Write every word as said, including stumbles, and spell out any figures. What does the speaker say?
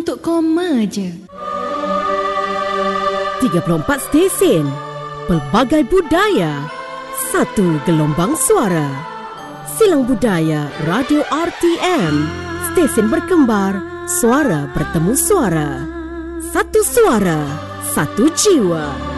untuk koma je. tiga puluh empat stesen, pelbagai budaya, satu gelombang suara. Silang Budaya Radio R T M, stesen berkembar, suara bertemu suara. Satu suara, satu jiwa.